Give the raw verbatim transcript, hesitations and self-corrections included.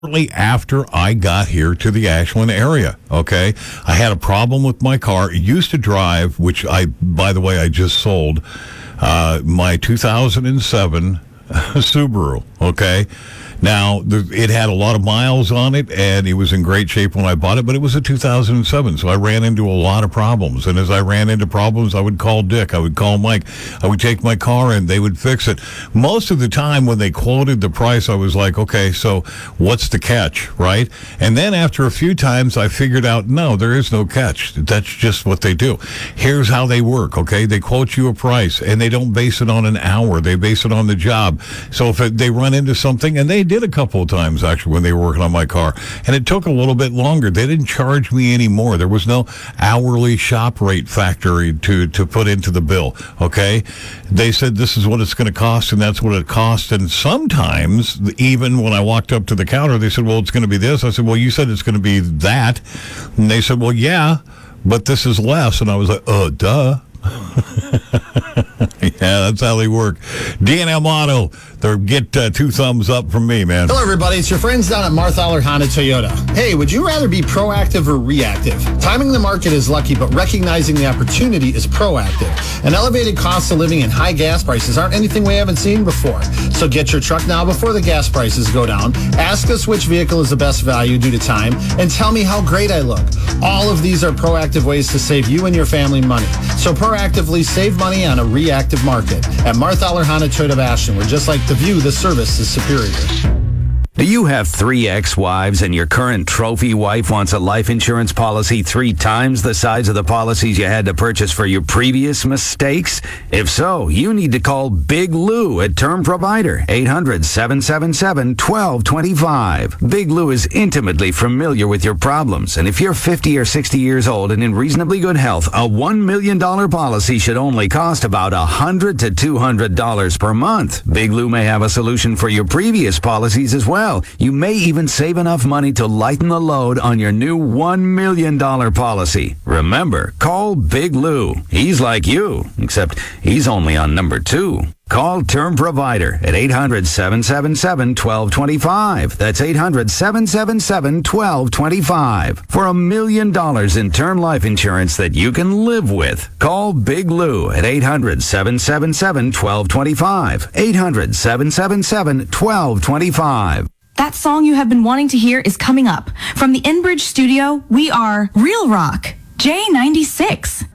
shortly after I got here to the Ashland area. Okay, I had a problem with my car. It used to drive, which I, by the way, I just sold uh, my two thousand seven Subaru. Okay. Now, the, it had a lot of miles on it, and it was in great shape when I bought it, but it was a two thousand seven, so I ran into a lot of problems. And as I ran into problems, I would call Dick, I would call Mike, I would take my car in, they would fix it. Most of the time when they quoted the price, I was like, okay, so what's the catch, right? And then after a few times, I figured out, no, there is no catch. That's just what they do. Here's how they work, okay? They quote you a price, and they don't base it on an hour. They base it on the job. So if it, they run into something, and they did a couple of times actually when they were working on my car, and it took a little bit longer. They didn't charge me anymore. There was no hourly shop rate factory to to put into the bill. Okay, they said this is what it's going to cost, and that's what it cost. And sometimes, even when I walked up to the counter, they said, "Well, it's going to be this." I said, "Well, you said it's going to be that," and they said, "Well, yeah, but this is less." And I was like, "Uh, duh." Yeah, that's how they work. D and M Auto, they'll get uh, two thumbs up from me, man. Hello, everybody. It's your friends down at Marthaler Honda Toyota. Hey, would you rather be proactive or reactive? Timing the market is lucky, but recognizing the opportunity is proactive. And elevated costs of living and high gas prices aren't anything we haven't seen before. So get your truck now before the gas prices go down. Ask us which vehicle is the best value due to time, and tell me how great I look. All of these are proactive ways to save you and your family money. So proactively save money on a reactive market. At Marthaler Honda Toyota of Ashland, we're just like the view, the service is superior. Do you have three ex-wives and your current trophy wife wants a life insurance policy three times the size of the policies you had to purchase for your previous mistakes? If so, you need to call Big Lou at Term Provider, eight hundred, seven seven seven, one two two five. Big Lou is intimately familiar with your problems, and if you're fifty or sixty years old and in reasonably good health, a one million dollars policy should only cost about one hundred to two hundred dollars per month. Big Lou may have a solution for your previous policies as well. You may even save enough money to lighten the load on your new one million dollars policy. Remember, call Big Lou. He's like you, except he's only on number two. Call Term Provider at eight hundred, seven seven seven, one two two five. That's eight hundred, seven seven seven, one two two five. For a million dollars in term life insurance that you can live with. Call Big Lou at eight hundred, seven seven seven, one two two five. eight hundred, seven seven seven, one two two five. That song you have been wanting to hear is coming up. From the Enbridge studio, we are Real Rock, J ninety-six.